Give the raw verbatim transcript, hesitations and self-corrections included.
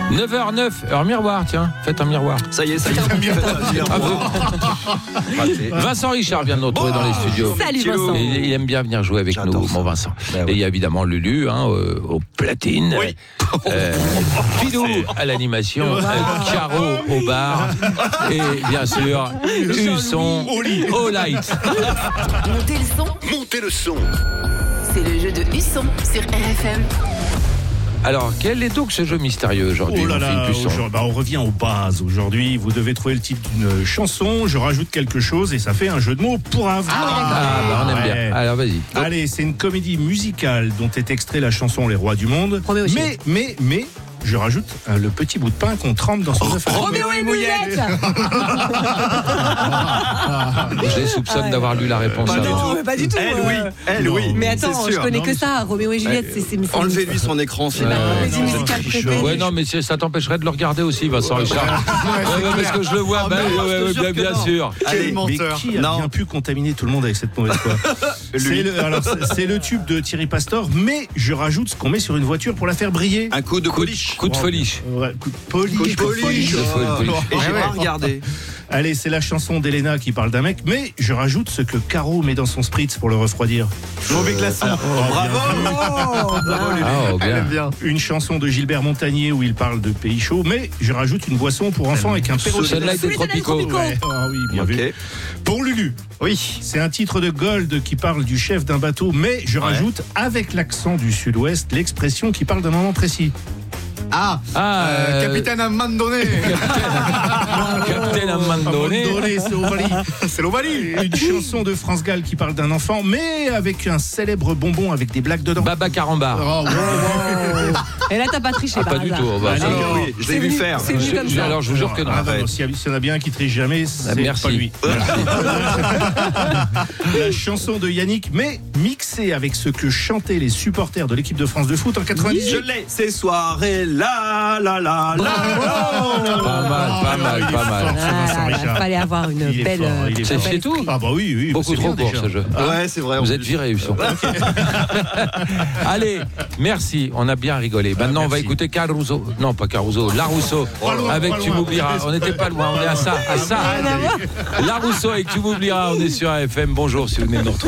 neuf heures neuf, heure miroir, tiens, faites un miroir. Ça y est, ça y est. Vincent Richard vient de nous retrouver dans les studios. Salut Vincent. Et il aime bien venir jouer avec J'adore nous, ça. mon Vincent. Ben oui. Et il y a évidemment Lulu hein, euh, aux platines, Oui. euh, Philou à l'animation, euh, Caro au bar et bien sûr Husson au light. Montez le son, Montez le son. c'est le jeu de Husson sur R F M. Alors, quel est donc ce jeu mystérieux aujourd'hui, Oh là mon là, Philippe Husson? aujourd'hui- bah, on revient aux bases aujourd'hui. Vous devez trouver le titre d'une chanson. Je rajoute quelque chose et ça fait un jeu de mots pour un vrai. Ah, bah on aime Ouais. bien. Alors, vas-y. Allez, c'est une comédie musicale dont est extrait la chanson Les Rois du Monde. Roméo et mais, mais, mais, je rajoute euh, le petit bout de pain qu'on trempe dans son œuf. à la Roméo et Juliette. Je les soupçonne d'avoir lu la réponse Pas du avant. tout. mais pas du tout. Elle, euh. oui. Elle, oui. Mais attends, c'est je sûr. connais Non, que mais ça. Roméo et Juliette, c'est c'est c'est- Enlevez-lui son écran, c'est c'est ma Ouais, comédie non, musicale non, préférée. Ouais, non, mais c'est- ça t'empêcherait de le regarder aussi, Vincent Richard. Ouais, ouais, parce que je le vois, Ah, ben, mais ouais, je te ouais, jure bien, que bien non. sûr. Allez, Mais menteur. qui a Non. bien pu contaminer tout le monde avec cette mauvaise foi? C'est le, alors, c'est- c'est le tube de Thierry Pastor, mais je rajoute ce qu'on met sur une voiture pour la faire briller. Un coup de Coup de, coliche. coup de foliche. Ouais, coup de polish. Coup de polish. De folie, polish. Et j'ai Ouais, pas ouais. regardé. Allez, c'est la chanson d'Elena qui parle d'un mec, mais je rajoute ce que Caro met dans son spritz pour le refroidir. Mauvais glaçon. Bravo. Bravo, Lulu. Ah, oh, Elle bien. aime bien. Une chanson de Gilbert Montagnier où il parle de pays chaud, mais je rajoute une boisson pour enfants avec un perro. Sunlight des Sunlight des Tropicaux. Tropicaux. Ouais, ah oui, bien vu. Ok. Pour Lulu, Oui. c'est un titre de Gold qui parle du chef d'un bateau, mais je rajoute avec l'accent du sud-ouest l'expression qui parle d'un moment précis. Ah. Ah, euh, Capitaine Amandonné. Capitaine Amandonné. Amandonné, c'est Ovalie. C'est l'Ovalie. Une chanson de France Gall qui parle d'un enfant, mais avec un célèbre bonbon avec des blagues dedans. Baba Carambar. Oh, wow, wow. Et là, t'as pas triché Ah, par pas du hasard. tout. Bah, Allez, ça- Ah non, oui, je l'ai C'est vu venu- faire. c'est venu Je- comme je- ça. alors, je vous jure que non. Ah, non, Arrête. S'il y a- s'il y en a bien qui triche jamais, c'est merci. pas lui. La chanson de Yannick, mais mixée avec ce que chantaient les supporters de l'équipe de France de foot en Je quatre-vingt-dix-huit. l'ai. Ces soirées là, là, là, là. Pas mal, pas mal, pas mal. Ah, il fallait avoir une Il est belle. fort, il est C'est fort. c'est tout. Ah bah oui, oui. Beaucoup c'est trop bien court déjà. ce jeu. Ouais, c'est vrai. Vous en êtes plus. viré, Husson. Allez, merci, on a bien rigolé. Maintenant, on va merci. écouter Caruso. Non, pas Caruso, Larousseau. Pas loin, Avec pas Tu loin. m'oublieras. On n'était pas loin, on est à ça, à ça. Larousseau avec Tu m'oublieras. On est sur A F M. Bonjour si vous venez de nous retrouver.